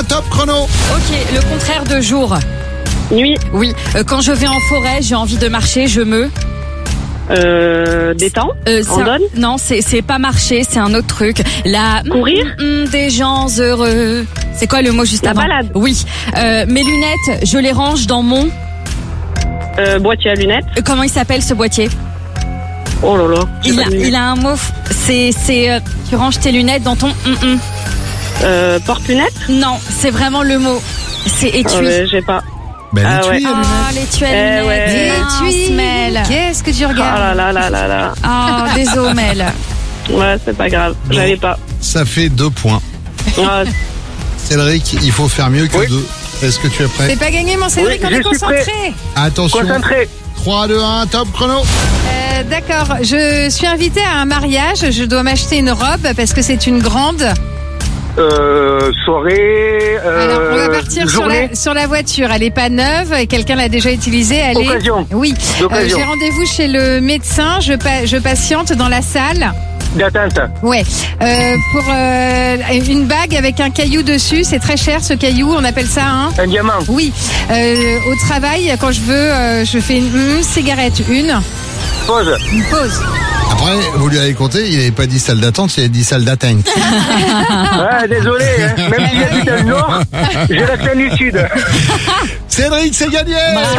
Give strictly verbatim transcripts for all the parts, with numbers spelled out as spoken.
un, top chrono. Ok, le contraire de jour. Nuit. Oui, euh, quand je vais en forêt, j'ai envie de marcher, je me... Euh, détend. Euh, On c'est un- donne. Non, c'est c'est pas marcher, c'est un autre truc. La Courir. Mm, mm, des gens heureux. C'est quoi le mot juste La avant? balade. Oui. Euh, mes lunettes, je les range dans mon... Euh, boîtier à lunettes. Euh, Comment il s'appelle ce boîtier? Oh là là. j'ai Il pas a, de lunettes. il a un mot. f- C'est c'est euh, tu ranges tes lunettes dans ton... mm, mm. Euh, porte-lunettes. Non, c'est vraiment le mot. C'est étui. Ah ouais, j'ai pas. Ben, Ah l'étui ouais. à lunettes. Ah, l'étui à Eh lunettes. ouais. Mince, Étui. Mel. Qu'est-ce que tu Ah regardes? là là là là là. Oh, désolé, Mel. Ouais, c'est pas grave. Bon. J'avais pas. Ça fait deux points. Ah, Cédric, il faut faire mieux que Oui. deux. Est-ce que tu es prêt? C'est pas gagné, mon Cédric, Oui, on est je suis prêt. concentré. Attention. Concentré. trois, deux, un, top chrono. Euh, D'accord, je suis invitée à un mariage. Je dois m'acheter une robe parce que c'est une grande. Euh, soirée. Euh, Alors, on va partir sur journée. la, sur la voiture. Elle est pas neuve et quelqu'un l'a déjà utilisée. Elle est... Occasion. Oui. Euh, D'occasion. J'ai rendez-vous chez le médecin. Je, pa- je patiente dans la salle. D'attente. Ouais. Euh, pour euh, une bague avec un caillou dessus. C'est très cher ce caillou. On appelle ça un. Un diamant. Oui. Euh, au travail, quand je veux, euh, je fais une, une cigarette. Une. Pause. Une pause. Après, vous lui avez compté, il n'avait pas dit salle d'attente, il avait dit salle d'atteinte. Ah, désolé, hein. Même si j'habite dans le nord, j'ai l'accent du sud. Cédric, c'est gagné.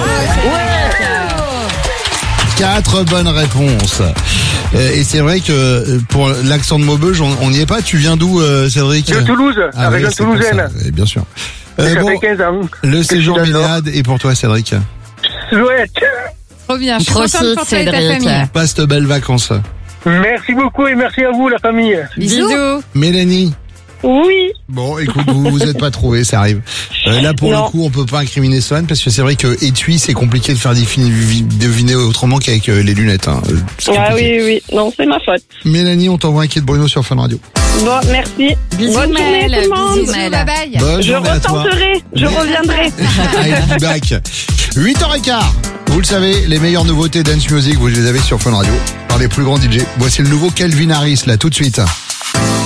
Quatre bonnes réponses. Euh, et c'est vrai que euh, pour l'accent de Maubeuge, on n'y est pas. Tu viens d'où, euh, Cédric? De Toulouse, Ah avec oui, un c'est pour Toulousaine. ça. Oui, bien sûr. Euh, Ça bon, fait quinze ans. le que séjour je suis dans le Milléade est pour toi, Cédric. Chouette. Trop bien. Je suis Profite, contente pour toi et ta Cédric. famille. Passe de belles vacances. Merci beaucoup et merci à vous, la famille. Bisous. Mélanie. oui. Bon, écoute, vous vous êtes pas trouvé, ça arrive. Euh, là, pour Non. le coup, on peut pas incriminer Swan parce que c'est vrai que étui, c'est compliqué de faire défini- deviner autrement qu'avec euh, les lunettes. Hein. Euh, c'est Ah compliqué. oui, oui. Non, c'est ma faute. Mélanie, on t'envoie un kit Bruno sur Fun Radio. Bon, merci. Bisous, Bonne journée Mel. tout le monde. Bisous, Bisous, Mel. bye bye. Bonne Je journée à toi. retenterai. Je reviendrai. I'll be back. huit heures quinze. Vous le savez, les meilleures nouveautés dance music, vous les avez sur Fun Radio par les plus grands D J. Voici le nouveau Calvin Harris là tout de suite.